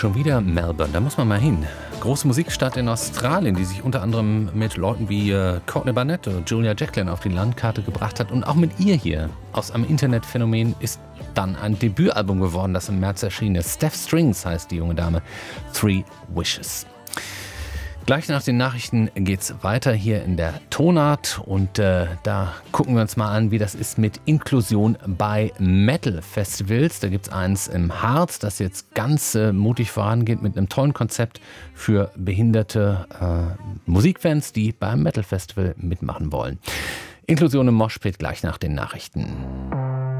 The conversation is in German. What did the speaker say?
Schon wieder Melbourne, da muss man mal hin. Große Musikstadt in Australien, die sich unter anderem mit Leuten wie Courtney Barnett oder Julia Jacklin auf die Landkarte gebracht hat. Und auch mit ihr hier aus einem Internetphänomen ist dann ein Debütalbum geworden, das im März erschienen ist. Steph Strings heißt die junge Dame. Three Wishes. Gleich nach den Nachrichten geht's weiter hier in der Tonart und da gucken wir uns mal an, wie das ist mit Inklusion bei Metal-Festivals. Da gibt's eins im Harz, das jetzt ganz mutig vorangeht mit einem tollen Konzept für behinderte Musikfans, die beim Metal-Festival mitmachen wollen. Inklusion im Moshpit gleich nach den Nachrichten.